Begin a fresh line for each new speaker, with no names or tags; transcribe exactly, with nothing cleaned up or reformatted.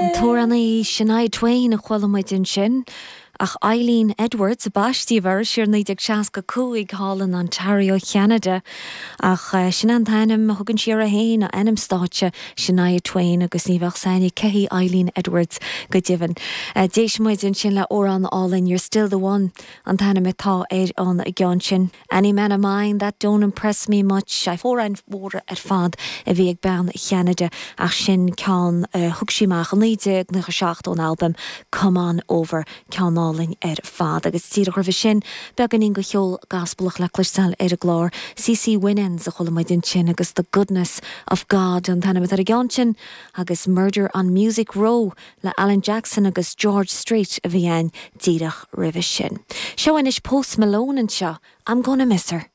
Tóranna Shania Twain a chhuilemuid in sin ach Eileen Edwards a baistíomhar siar nídig seas go cúig Holland, Ontario, Canada ach uh, sin an tainim thugann siar a héin a enam státe Shania Twain agus níbhah saine cehí Eileen Edwards go divan. Uh, Déis muid in sin le órán Allin, you're still the one an tainim atá éir an a gceann sin. Any man of mine that don't impress me much. I fór an fór at fad a bhí ag bean Canada ach sin ceann uh, thug síach an líide na seachtón album Come On Over ceann Allin ar fad agus tír a sin began in go cheol gaspelach le cluistal ar a glár C C Winans a cholamid in sin agus the goodness of God an tanna ar a gceann sin agus Murder on Music Row le Alan Jackson agus George Strait a bhí ein tíreach rih sin. Seoin is Post Malone an seo, I'm gonna miss her.